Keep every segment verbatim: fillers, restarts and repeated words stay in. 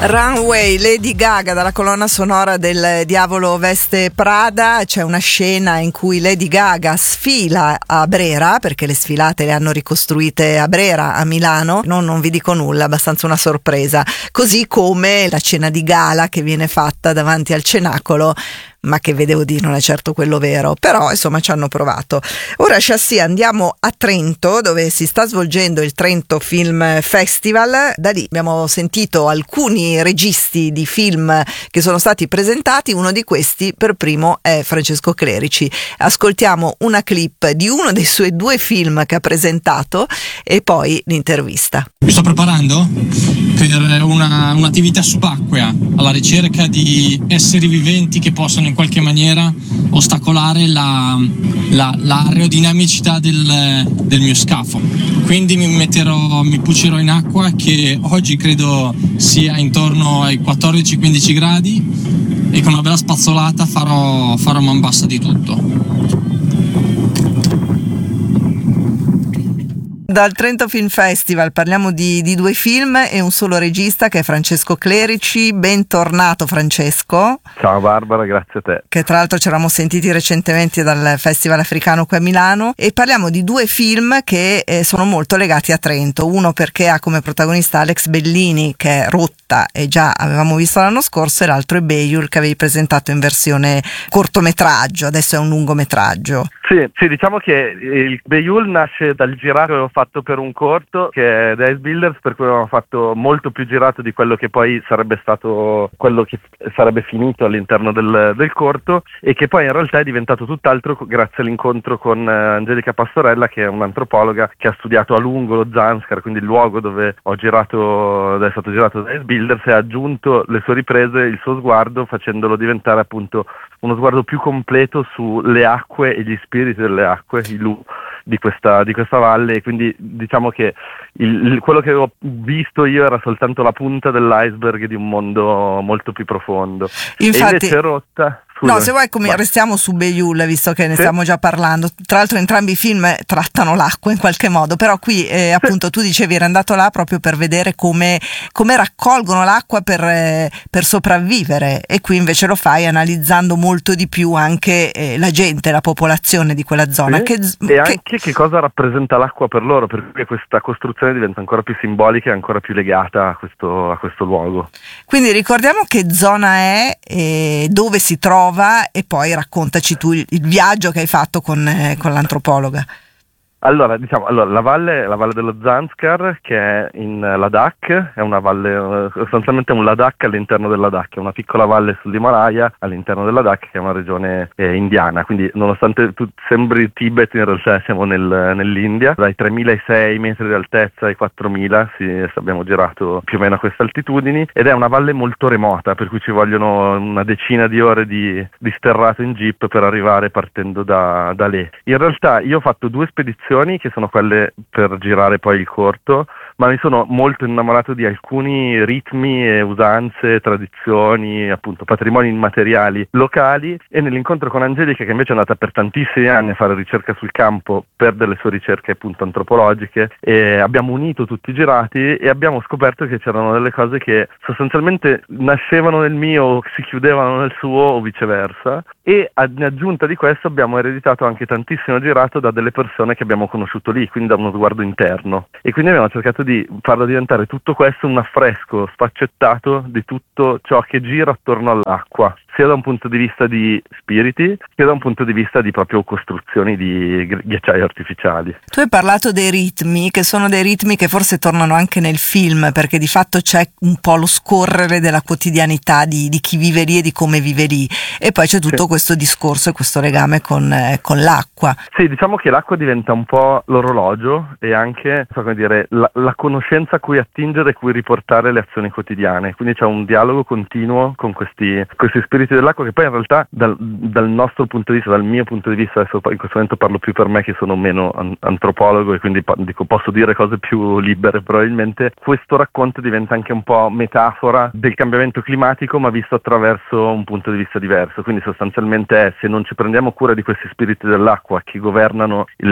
Runway, Lady Gaga, dalla colonna sonora del Diavolo Veste Prada. C'è una scena in cui Lady Gaga sfila a Brera, perché le sfilate le hanno ricostruite a Brera, a Milano. Non, non vi dico nulla, abbastanza una sorpresa. Così come la cena di gala che viene fatta davanti al cenacolo, ma che vedevo di non è certo quello vero, però insomma ci hanno provato. Ora Chassis, andiamo a Trento, dove si sta svolgendo il Trento Film Festival. Da lì abbiamo sentito alcuni registi di film che sono stati presentati. Uno di questi per primo è Francesco Clerici. Ascoltiamo una clip di uno dei suoi due film che ha presentato e poi l'intervista. Mi sto preparando per una, un'attività subacquea alla ricerca di esseri viventi che possano in qualche maniera ostacolare la, la, l'aerodinamicità del, del mio scafo. Quindi mi metterò, mi puccerò in acqua, che oggi credo sia intorno ai quattordici quindici gradi, e con una bella spazzolata farò, farò man bassa di tutto. Dal Trento Film Festival parliamo di, di due film e un solo regista, che è Francesco Clerici. Bentornato Francesco. Ciao Barbara, grazie a te. Che tra l'altro ci eravamo sentiti recentemente dal Festival Africano qui a Milano, e parliamo di due film che eh, sono molto legati a Trento. Uno perché ha come protagonista Alex Bellini, che è Rotta e già avevamo visto l'anno scorso, e l'altro è Bejul, che avevi presentato in versione cortometraggio, adesso è un lungometraggio. Sì, sì, diciamo che il Bejul nasce dal girato che avevo fatto per un corto, che è The Ice Builders, per cui avevamo fatto molto più girato di quello che poi sarebbe stato, quello che sarebbe finito all'interno del, del corto, e che poi in realtà è diventato tutt'altro grazie all'incontro con Angelica Pastorella, che è un'antropologa che ha studiato a lungo lo Zanskar, quindi il luogo dove ho girato, dove è stato girato The Ice Builders, e ha aggiunto le sue riprese, il suo sguardo, facendolo diventare appunto uno sguardo più completo sulle acque e gli spiriti delle acque, i Lu di questa, di questa valle. E quindi diciamo che il, il, quello che ho visto io era soltanto la punta dell'iceberg di un mondo molto più profondo. Infatti, e invece Rotta... No, se vuoi come restiamo su Bejul, visto che ne sì. stiamo già parlando. Tra l'altro entrambi i film trattano l'acqua in qualche modo, però qui eh, appunto tu dicevi eri andato là proprio per vedere come, come raccolgono l'acqua per, eh, per sopravvivere, e qui invece lo fai analizzando molto di più anche eh, la gente, la popolazione di quella zona. Sì. Che, e che... anche che cosa rappresenta l'acqua per loro, per cui questa costruzione diventa ancora più simbolica e ancora più legata a questo, a questo luogo. Quindi ricordiamo che zona è, eh, dove si trova, e poi raccontaci tu il, il viaggio che hai fatto con, eh, con l'antropologa. Allora, diciamo, allora, la valle, la valle dello Zanskar, che è in Ladakh, è una valle, sostanzialmente un Ladakh all'interno del Ladakh, è una piccola valle sull'Himalaya all'interno del Ladakh, che è una regione eh, indiana, quindi nonostante tu sembri Tibet, in realtà siamo nel, nell'India, dai tremilasei metri di altezza ai quattromila, sì, abbiamo girato più o meno a queste altitudini, ed è una valle molto remota, per cui ci vogliono una decina di ore di, di sterrato in jeep per arrivare partendo da, da lì. In realtà io ho fatto due spedizioni che sono quelle per girare poi il corto, ma mi sono molto innamorato di alcuni ritmi e usanze, tradizioni, appunto patrimoni immateriali locali, e nell'incontro con Angelica, che invece è andata per tantissimi anni a fare ricerca sul campo per delle sue ricerche appunto antropologiche, e abbiamo unito tutti i girati e abbiamo scoperto che c'erano delle cose che sostanzialmente nascevano nel mio o si chiudevano nel suo o viceversa, e in aggiunta di questo abbiamo ereditato anche tantissimo girato da delle persone che abbiamo conosciuto lì, quindi da uno sguardo interno, e quindi abbiamo cercato di farlo diventare tutto questo un affresco sfaccettato di tutto ciò che gira attorno all'acqua, sia da un punto di vista di spiriti, sia da un punto di vista di proprio costruzioni di ghiacciai artificiali. Tu hai parlato dei ritmi, che sono dei ritmi che forse tornano anche nel film, perché di fatto c'è un po' lo scorrere della quotidianità di, di chi vive lì e di come vive lì, e poi c'è tutto sì. questo discorso e questo legame con, eh, con l'acqua. Sì, diciamo che l'acqua diventa un po' l'orologio e anche, so come dire, la, la conoscenza a cui attingere e cui riportare le azioni quotidiane, quindi c'è un dialogo continuo con questi, questi spiriti dell'acqua, che poi in realtà dal, dal nostro punto di vista, dal mio punto di vista, adesso in questo momento parlo più per me che sono meno an- antropologo e quindi pa- dico, posso dire cose più libere, probabilmente questo racconto diventa anche un po' metafora del cambiamento climatico, ma visto attraverso un punto di vista diverso, quindi sostanzialmente è, se non ci prendiamo cura di questi spiriti dell'acqua che governano la vita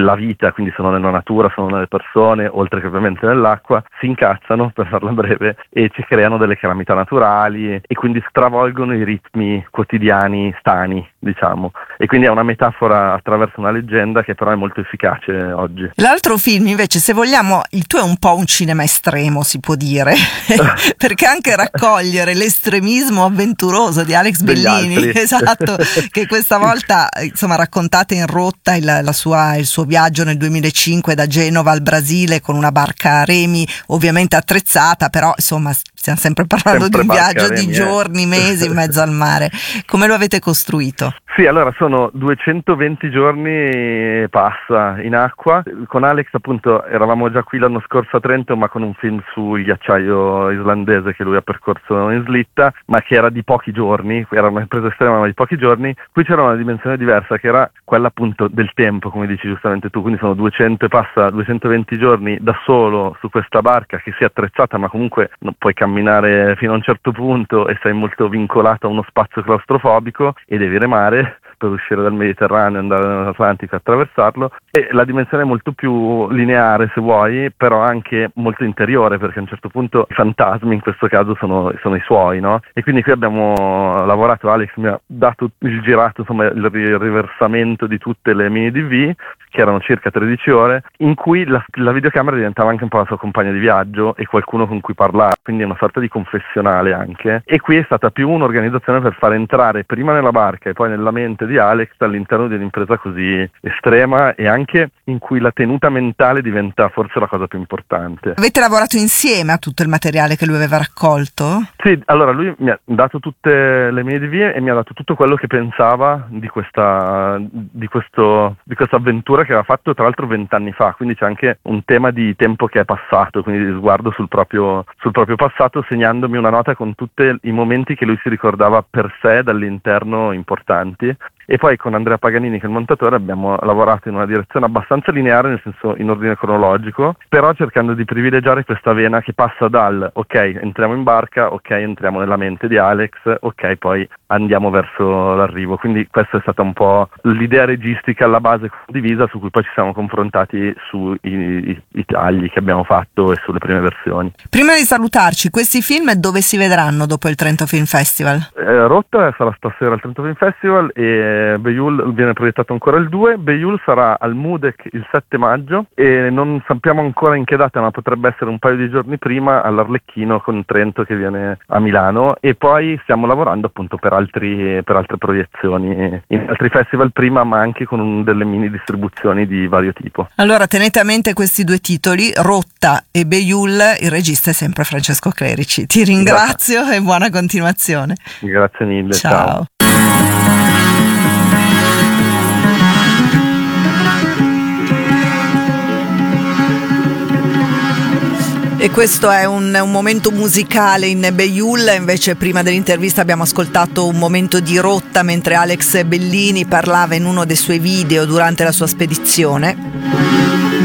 vita, quindi sono nella natura, sono nelle persone, oltre che ovviamente nell'acqua, si incazzano, per farla breve, e ci creano delle calamità naturali e quindi stravolgono i ritmi quotidiani stani, diciamo. E quindi è una metafora attraverso una leggenda che però è molto efficace oggi. L'altro film invece, se vogliamo, il tuo è un po' un cinema estremo, si può dire, perché anche raccogliere l'estremismo avventuroso di Alex Bellini, esatto, che questa volta insomma raccontate in rotta il, la sua, il suo viaggio nel duemilacinque da Genova al Brasile con una barca a remi ovviamente attrezzata, però insomma stiamo sempre parlando sempre di un viaggio remi, di giorni, eh. mesi in mezzo al mare. Come lo avete costruito? Sì, allora sono duecentoventi giorni e passa in acqua. Con Alex appunto eravamo già qui l'anno scorso a Trento, ma con un film sul ghiacciaio islandese che lui ha percorso in slitta, ma che era di pochi giorni, era una impresa estrema ma di pochi giorni. Qui c'era una dimensione diversa che era quella appunto del tempo, come dici giustamente tu, quindi sono duecento e passa, duecentoventi giorni da solo su questa barca che si è attrezzata, ma comunque non puoi camminare fino a un certo punto e sei molto vincolato a uno spazio claustrofobico e devi remare per uscire dal Mediterraneo, andare nell'Atlantico e attraversarlo. E la dimensione è molto più lineare, se vuoi, però anche molto interiore, perché a un certo punto i fantasmi in questo caso sono, sono i suoi, no? E quindi qui abbiamo lavorato, Alex mi ha dato il girato, insomma il riversamento di tutte le mini D V, che erano circa tredici ore, in cui la, la videocamera diventava anche un po' la sua compagna di viaggio e qualcuno con cui parlare, quindi è una sorta di confessionale anche. E qui è stata più un'organizzazione per far entrare prima nella barca e poi nella mente di Alex all'interno di un'impresa così estrema e anche in cui la tenuta mentale diventa forse la cosa più importante. Avete lavorato insieme a tutto il materiale che lui aveva raccolto? Sì, allora lui mi ha dato tutte le mie D V e mi ha dato tutto quello che pensava di questa di questo di questa avventura che aveva fatto tra l'altro vent'anni fa, quindi c'è anche un tema di tempo che è passato, quindi di sguardo sul proprio sul proprio passato, segnandomi una nota con tutti i momenti che lui si ricordava per sé dall'interno importanti. E poi con Andrea Paganini, che è il montatore, abbiamo lavorato in una direzione abbastanza lineare, nel senso in ordine cronologico, però cercando di privilegiare questa vena che passa dal ok, entriamo in barca, ok, entriamo nella mente di Alex, ok, poi andiamo verso l'arrivo. Quindi questa è stata un po' l'idea registica alla base condivisa, su cui poi ci siamo confrontati sui i, i tagli che abbiamo fatto e sulle prime versioni. Prima di salutarci, questi film dove si vedranno dopo il Trento Film Festival? Eh, Rotta sarà stasera al Trento Film Festival e Beyoul viene proiettato ancora il due. Beyoul sarà al Mudec il sette maggio e non sappiamo ancora in che data, ma potrebbe essere un paio di giorni prima all'Arlecchino con Trento che viene a Milano, e poi stiamo lavorando appunto per altri per altre proiezioni in altri festival prima, ma anche con un, delle mini distribuzioni di vario tipo. Allora tenete a mente questi due titoli, Rotta e Beyoul. Il regista è sempre Francesco Clerici. Ti ringrazio e buona continuazione. Grazie mille. Ciao. Ciao. E questo è un, un momento musicale in Beyoul. Invece prima dell'intervista abbiamo ascoltato un momento di Rotta mentre Alex Bellini parlava in uno dei suoi video durante la sua spedizione.